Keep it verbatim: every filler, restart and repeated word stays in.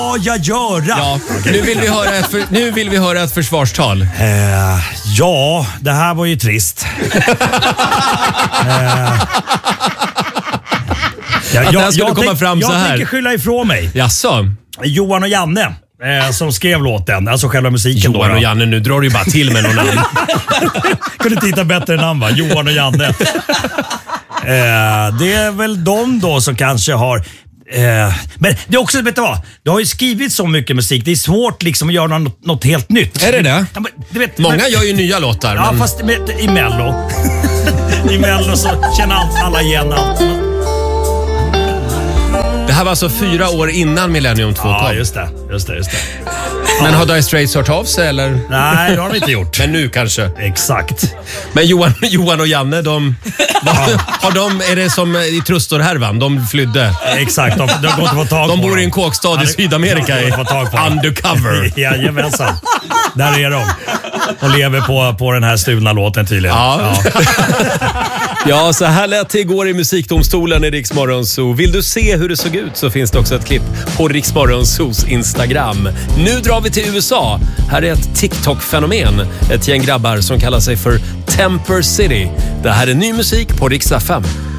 jag göra? Ja, nu vill vi höra ett, för, nu vill vi höra ett försvarstal. Eh, ja, det här var ju trist. eh, ja, att det här skulle jag komma tänk, fram så jag här. tänker skylla ifrån mig. Jaså? Johan och Janne eh, som skrev låten, alltså själva musiken. Johan då, och Janne, nu drar du ju bara till med någon annan. Kunde inte hitta bättre namn, va? Johan och Janne. eh, det är väl de då som kanske har... Eh, men det är också, vet du vad? Det har ju skrivit så mycket musik. Det är svårt liksom att göra något, något helt nytt. Är det det? Ja, men, du vet, Många men, gör ju nya låtar. Ja, men... fast med, i Mello. I Mello så känner alla igen allt. Det här var alltså fyra år innan Millennium två kom. Ja, just det. Just det, just det. Men har Dire Straits hört av sig eller? Nej, det har de inte gjort. Men nu kanske. Exakt. Men Johan, Johan och Janne, de, ja. har de, är det som i Trustor-härvan? De flydde. Exakt, de, de går inte få tag på De bor dem. i en kåkstad Ja, i Sydamerika de i går inte få tag på dem. undercover. Jajamensan. Där är de. Och lever på, på den här stulna låten tydligen. Ja. Ja. Ja, så här lät det igår i Musikdomstolen i Rix Morgon Zoo. Vill du se hur det såg ut så finns det också ett klipp på Rix Morgon Zoos Instagram. Nu drar vi till U S A. Här är ett TikTok-fenomen. Ett gäng grabbar som kallar sig för Temper City. Det här är ny musik på Rix F M.